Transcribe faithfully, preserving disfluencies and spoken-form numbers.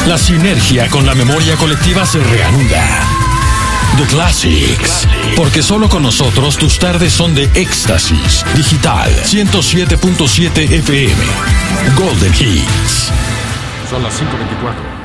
La sinergia con la memoria colectiva se reanuda. The Classics. Porque solo con nosotros tus tardes son de éxtasis. Digital ciento siete punto siete F M. Golden Hits. Son las cinco veinticuatro.